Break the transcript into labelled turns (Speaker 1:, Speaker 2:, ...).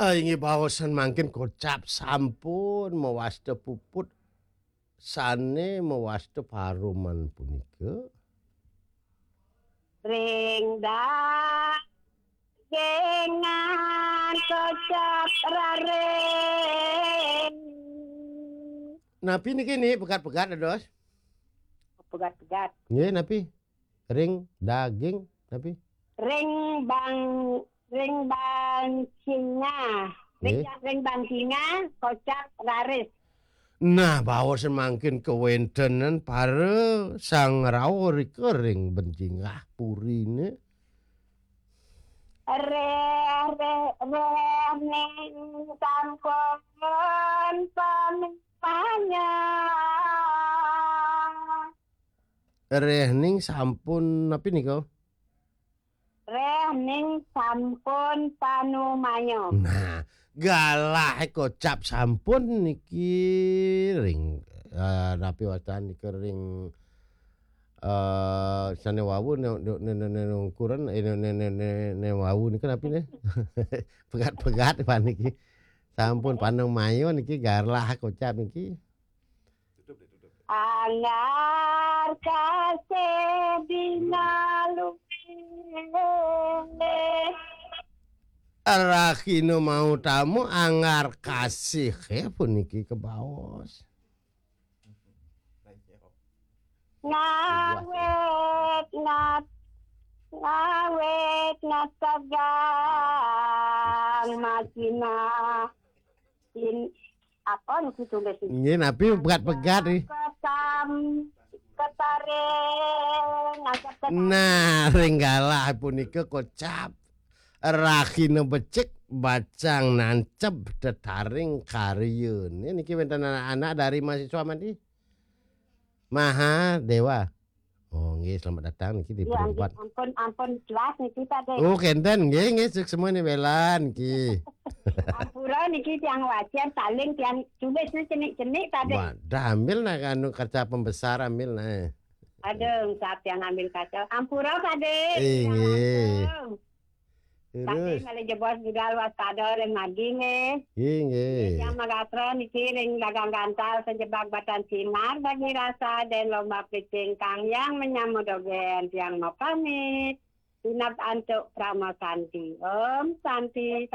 Speaker 1: Ingi baosan mangkin kocap sampun mewasta puput sane mewasta paruman punika.
Speaker 2: Ring dagengan kocap raring.
Speaker 1: Napi niki nih pegat-pegat Dos.
Speaker 2: Pegat-pegat.
Speaker 1: Nggih napi? Ring daging napi?
Speaker 2: Ring bang singa. Ring bang singa kocap raris.
Speaker 1: Nah, baosan mangkin kewentenan pare sang rawo kering benjingah purine.
Speaker 2: Ning sampun pamanya.
Speaker 1: Ning sampun napi nika?
Speaker 2: Ning sampun panumanyo.
Speaker 1: Nah, galah kocap sampun niki ring napi wastan niki ring sane wawu ne ukuran ne wawu niki napi ne pegat-pegat paniki sampun panung mayo niki galah kocap niki
Speaker 2: Anggar kasih dinalu
Speaker 1: Rakino mau tamu anggar kasih puniki ke baos.
Speaker 2: Ngawet nasagang makina apa nih tulis ini?
Speaker 1: Nggih napi pegat-pegat nih. Nah, ringgalah punika kocap. Rakino becek bacang nancep detaring karyun. Ini niki wonten anak-anak dari mahasiswa mandi. Maha Dewa. Oh, nggih selamat datang niki di
Speaker 2: ya, ampun jelas niki tadi.
Speaker 1: Oh, kenten nggih suk semua nih belan niki.
Speaker 2: Ampura niki tiang wajar saling tiang tulis cenik-cenik tadi.
Speaker 1: Wadah ambil nah anu kaca pembesar ambil nah.
Speaker 2: Aduh, siapa yang ambil kaca? Ampura tadi.
Speaker 1: Nggih.
Speaker 2: Tadi malah jebos budal waspada ring magi nggih.
Speaker 1: Nggih.
Speaker 2: Yang magatron niki ring dagang gantal sejebak batan sinar bagi rasa dan lomba picing kang yang menyambut dogen yang mau pamit. Inap antuk Prama Santi. Om Santi.